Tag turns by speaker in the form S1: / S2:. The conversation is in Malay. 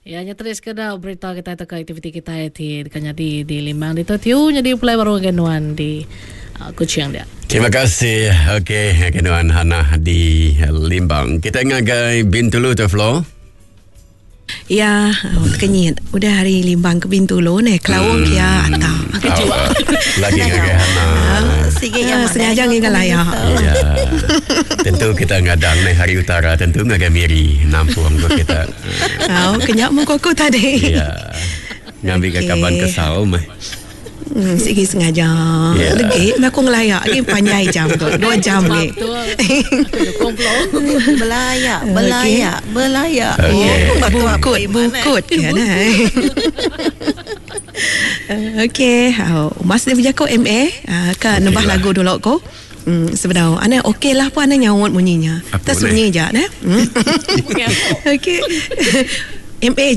S1: Ya, nya terus kena berita kita ke aktiviti kita di kanya di Limbang di Tiu nya di Pulau Baru Genuan di Kuching dia.
S2: Terima kasih. Okey, Genuan Hana di Limbang. Kita ngagai Bintulu tu Flo.
S3: Ya, kenyit. Udah hari Limbang ke Bintulu ni, kelawang kia atau.
S2: Lagi ngagai Hana.
S3: Sengaja ngagai layak.
S2: Ya. Tentu kita ngadang ni hari utara, tentu ngagai Miri nampung kita.
S3: Kenyak mu koko tadi.
S2: Ya. Ngambil ke kaban ke saum.
S3: Sige sengaja. Lagi aku ngelayak ni panjang jam tu. 2 jam ni. Belayak. Bukut kan. Okey, Mas dia berjaku MA kan nambah lagu dulu ko. Sebenarnya ana okey lah pun ana nyawut bunyinya. Kita sunyi je nah. Okey. MA